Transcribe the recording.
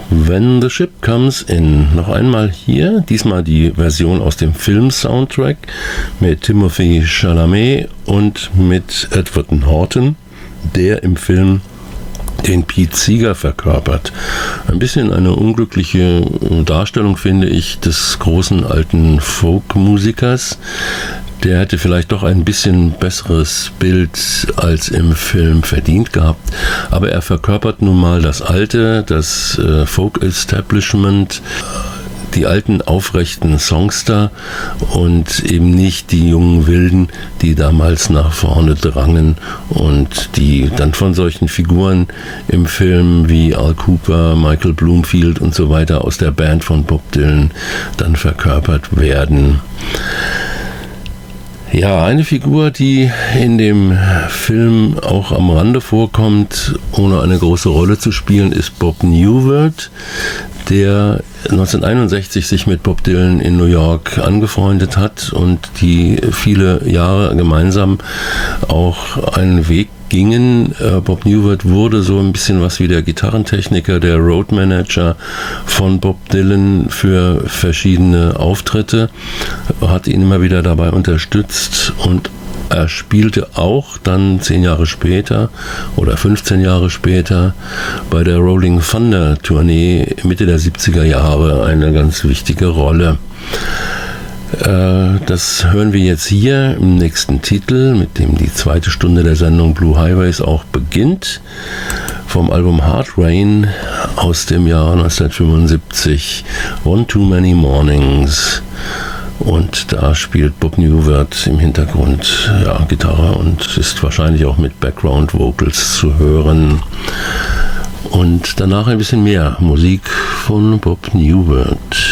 When the Ship Comes In. Noch einmal hier, diesmal die Version aus dem Film-Soundtrack mit Timothée Chalamet und mit Edward Norton, der im Film den Pete Seeger verkörpert. Ein bisschen eine unglückliche Darstellung, finde ich, des großen alten Folkmusikers. Der hätte vielleicht doch ein bisschen besseres Bild als im Film verdient gehabt. Aber er verkörpert nun mal das Folk-Establishment, die alten aufrechten Songster und eben nicht die jungen Wilden, die damals nach vorne drangen und die dann von solchen Figuren im Film wie Al Cooper, Michael Bloomfield und so weiter aus der Band von Bob Dylan dann verkörpert werden. Ja, eine Figur, die in dem Film auch am Rande vorkommt, ohne eine große Rolle zu spielen, ist Bob Newhart, der 1961 sich mit Bob Dylan in New York angefreundet hat und die viele Jahre gemeinsam auch einen Weg gingen. Bob Newhart wurde so ein bisschen was wie der Gitarrentechniker, der Roadmanager von Bob Dylan für verschiedene Auftritte, hat ihn immer wieder dabei unterstützt und er spielte auch dann 10 Jahre später oder 15 Jahre später bei der Rolling Thunder Tournee Mitte der 70er Jahre eine ganz wichtige Rolle. Das hören wir jetzt hier im nächsten Titel, mit dem die zweite Stunde der Sendung Blue Highways auch beginnt, vom Album Hard Rain aus dem Jahr 1975, One Too Many Mornings. Und da spielt Bob Newhart im Hintergrund Gitarre und ist wahrscheinlich auch mit Background Vocals zu hören. Und danach ein bisschen mehr Musik von Bob Newhart.